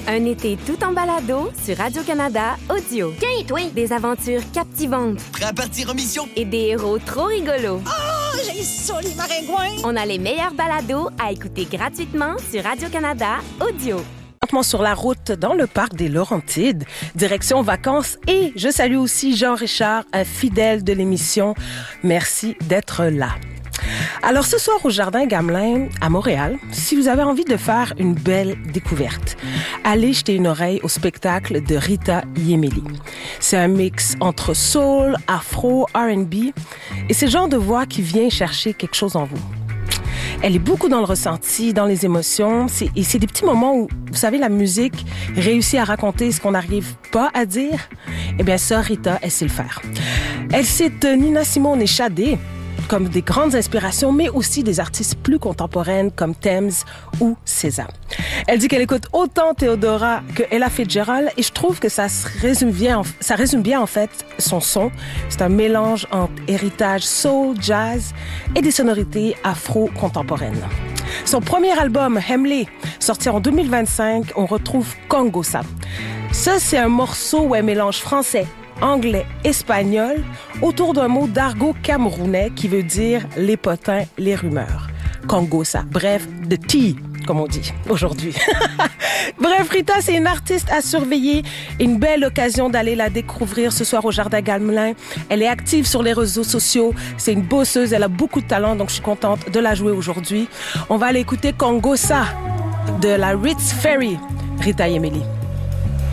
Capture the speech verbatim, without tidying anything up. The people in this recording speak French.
Un été tout en balado sur Radio-Canada Audio. Tiens, toi! Des aventures captivantes. Prêt à partir en mission? Et des héros trop rigolos. Oh, j'ai ça, les maringouins! On a les meilleurs balados à écouter gratuitement sur Radio-Canada Audio. Sur la route dans le parc des Laurentides, direction vacances, et je salue aussi Jean-Richard, un fidèle de l'émission. Merci d'être là. Alors ce soir au Jardin Gamelin à Montréal, si vous avez envie de faire une belle découverte, allez jeter une oreille au spectacle de Rita Yemeli. C'est un mix entre soul, afro, R and B, et c'est le genre de voix qui vient chercher quelque chose en vous. Elle est beaucoup dans le ressenti, dans les émotions. C'est, et c'est des petits moments où, vous savez, la musique réussit à raconter ce qu'on n'arrive pas à dire. Eh bien, ça, Rita, elle sait le faire. Elle cite Nina Simone et Sade comme des grandes inspirations, mais aussi des artistes plus contemporaines comme Thames ou César. Elle dit qu'elle écoute autant Theodora que Ella Fitzgerald, et je trouve que ça se résume bien, ça résume bien en fait son son. C'est un mélange entre héritage soul, jazz et des sonorités afro-contemporaines. Son premier album, Hemley, sorti en deux mille vingt-cinq, on retrouve Kongosa. Ça, c'est un morceau où elle mélange français, anglais, espagnol, autour d'un mot d'argot camerounais qui veut dire les potins, les rumeurs. Kongosa, bref, de tea, comme on dit aujourd'hui. Bref, Rita, c'est une artiste à surveiller. Une belle occasion d'aller la découvrir ce soir au Jardin Gamelin. Elle est active sur les réseaux sociaux. C'est une bosseuse, elle a beaucoup de talent, donc je suis contente de la jouer aujourd'hui. On va aller écouter Kongosa de la Ritz Ferry, Rita Yemeli.